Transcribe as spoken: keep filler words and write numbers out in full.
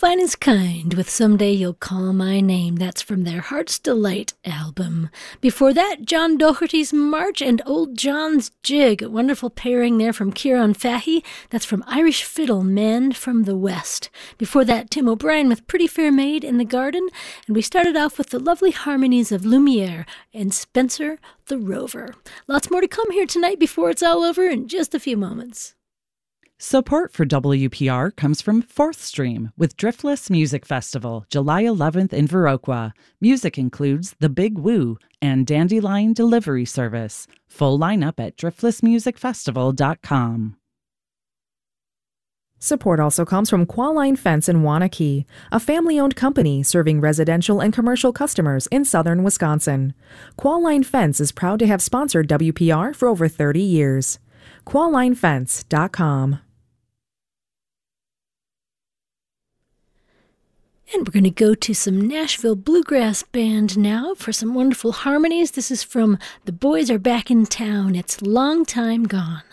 Finest Kind with Someday You'll Call My Name. That's from their Heart's Delight album. Before that, John Doherty's March and Old John's Jig. A wonderful pairing there from Kieran Fahey. That's from Irish Fiddle, Men from the West. Before that, Tim O'Brien with Pretty Fair Maid in the Garden. And we started off with the lovely harmonies of Lumiere and Spencer the Rover. Lots more to come here tonight before it's all over in just a few moments. Support for W P R comes from Fourth Stream with Driftless Music Festival, July eleventh in Viroqua. Music includes The Big Woo and Dandelion Delivery Service. Full lineup at driftless music festival dot com. Support also comes from Qualine Fence in Waunakee, a family-owned company serving residential and commercial customers in southern Wisconsin. Qualine Fence is proud to have sponsored W P R for over thirty years. qualine fence dot com. And we're going to go to some Nashville Bluegrass Band now for some wonderful harmonies. This is from The Boys Are Back in Town. It's Long Time Gone.